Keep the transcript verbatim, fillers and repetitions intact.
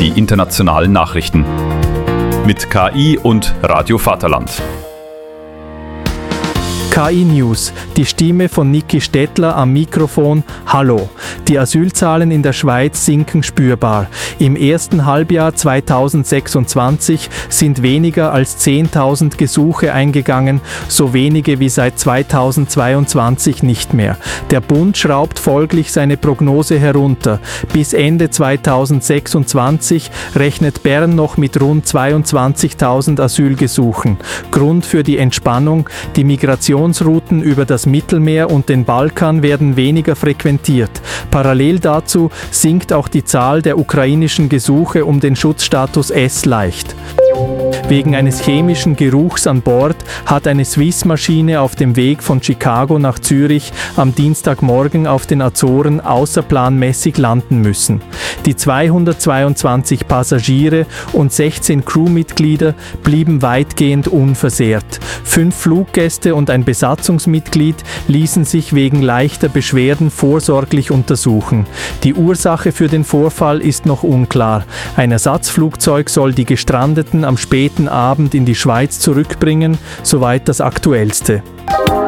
die internationalen Nachrichten. Mit K I und Radio Vaterland. K I-News, die Stimme von Niki Stettler am Mikrofon. Hallo. Die Asylzahlen in der Schweiz sinken spürbar. Im ersten Halbjahr zweitausendsechsundzwanzig sind weniger als zehntausend Gesuche eingegangen, so wenige wie seit zweitausendzweiundzwanzig nicht mehr. Der Bund schraubt folglich seine Prognose herunter. Bis Ende zweitausendsechsundzwanzig rechnet Bern noch mit rund zweiundzwanzigtausend Asylgesuchen. Grund für die Entspannung: die Migration Migrationsrouten über das Mittelmeer und den Balkan werden weniger frequentiert. Parallel dazu sinkt auch die Zahl der ukrainischen Gesuche um den Schutzstatus S leicht. Wegen eines chemischen Geruchs an Bord hat eine Swiss-Maschine auf dem Weg von Chicago nach Zürich am Dienstagmorgen auf den Azoren außerplanmäßig landen müssen. Die zweihundertzweiundzwanzig Passagiere und sechzehn Crewmitglieder blieben weitgehend unversehrt. Fünf Fluggäste und ein Besatzungsmitglied ließen sich wegen leichter Beschwerden vorsorglich untersuchen. Die Ursache für den Vorfall ist noch unklar. Ein Ersatzflugzeug soll die Gestrandeten am späten Abend in die Schweiz zurückbringen, soweit das Aktuellste.